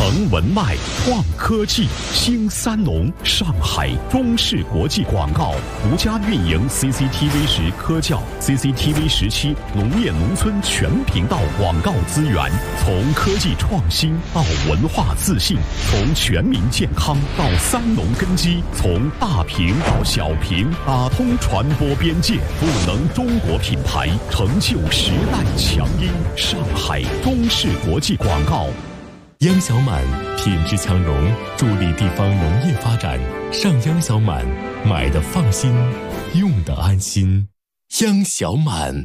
成文脉，创科技，兴三农，上海中视国际广告独家运营 CCTV10科教、CCTV17农业农村全频道广告资源，从科技创新到文化自信，从全民健康到三农根基，从大屏到小屏，打通传播边界，赋能中国品牌，成就时代强音。上海中视国际广告。 央小满品质强融，助力地方农业发展。上央小满，买的放心，用的安心。央小满。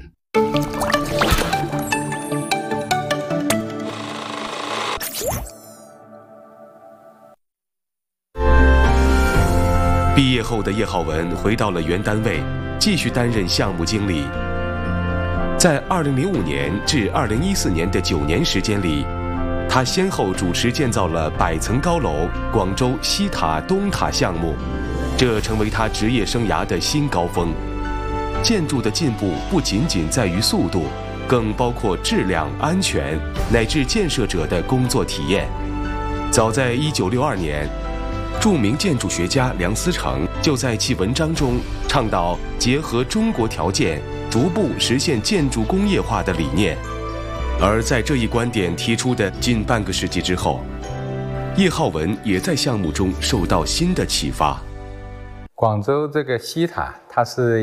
毕业后的叶浩文回到了原单位，继续担任项目经理。在2005年至2014年的9年时间里，他先后主持建造了100层高楼广州西塔、东塔项目，这成为他职业生涯的新高峰。建筑的进步不仅仅在于速度，更包括质量、安全乃至建设者的工作体验。早在1962年，著名建筑学家梁思成就在其文章中倡导结合中国条件，逐步实现建筑工业化的理念。而在这一观点提出的近半个世纪之后，叶浩文也在项目中受到新的启发。 广州这个西塔，它是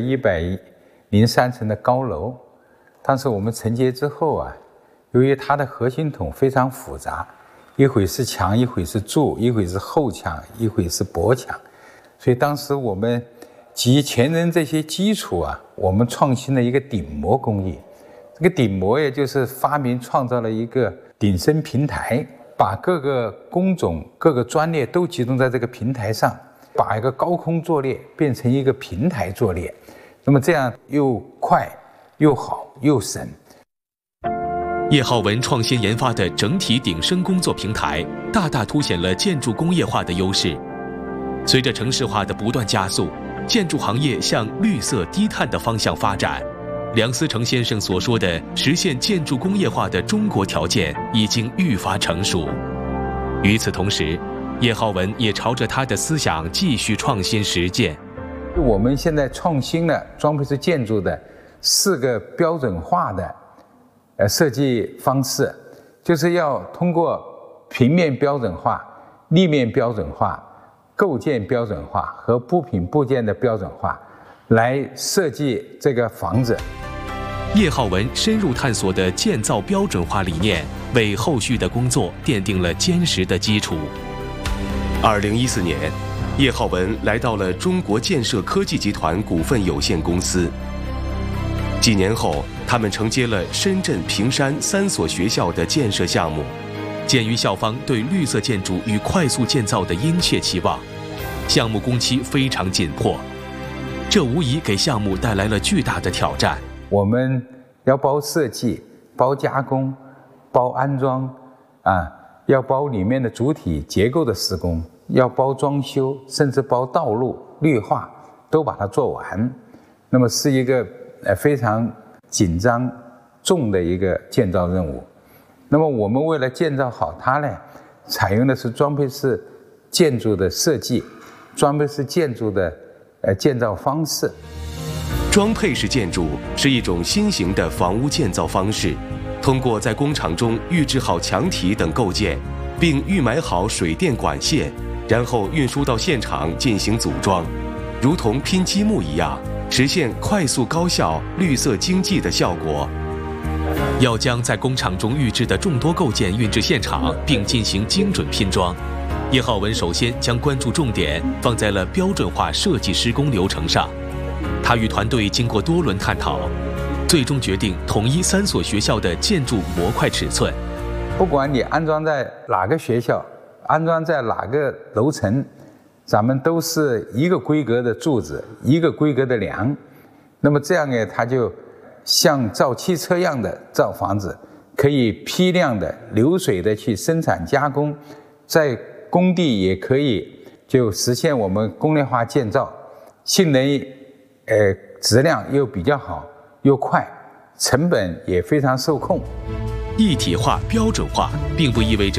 103层的高楼，但是我们承接之后啊，由于它的核心筒非常复杂，一会是墙，一会是柱，一会是后墙，一会是薄墙，所以当时我们集前人这些基础啊，我们创新了一个顶模工艺。这个顶模也就是发明创造了一个顶身平台，把各个工种、各个专列都集中在这个平台上，把一个高空作业变成一个平台作业，那么这样又快又好又省。 叶浩文创新研发的整体顶身工作平台，大大凸显了建筑工业化的优势。随着城市化的不断加速，建筑行业向绿色低碳的方向发展。梁思成先生所说的实现建筑工业化的中国条件已经愈发成熟。与此同时，叶浩文也朝着他的思想继续创新实践。 我们现在创新了装配式建筑的4个标准化的设计方式，就是要通过平面标准化、立面标准化、构件标准化和部品部件的标准化来设计这个房子。 叶浩文深入探索的建造标准化理念，为后续的工作奠定了坚实的基础。2014年，叶浩文来到了中国建设科技集团股份有限公司。几年后，他们承接了深圳、坪山3所学校的建设项目。鉴于校方对绿色建筑与快速建造的殷切期望，项目工期非常紧迫，这无疑给项目带来了巨大的挑战。 我们要包设计、包加工、包安装，要包里面的主体结构的施工，要包装修，甚至包道路、绿化，都把它做完。那么是一个非常紧张重的一个建造任务。那么我们为了建造好它呢，采用的是装配式建筑的设计，装配式建筑的建造方式。 装配式建筑是一种新型的房屋建造方式，通过在工厂中预制好墙体等构件，并预埋好水电管线，然后运输到现场进行组装，如同拼积木一样，实现快速高效、绿色经济的效果。要将在工厂中预制的众多构件运至现场，并进行精准拼装。叶浩文首先将关注重点放在了标准化设计施工流程上。他与团队经过多轮探讨，最终决定统一3所学校的建筑模块尺寸。 不管你安装在哪个学校，安装在哪个楼层，咱们都是一个规格的柱子，一个规格的梁。那么这样呢，它就像造汽车一样的造房子，可以批量的、流水的去生产加工，在工地也可以就实现我们工业化建造，性能质量又比较好，又快，成本也非常受控。 一体化、标准化并不意味着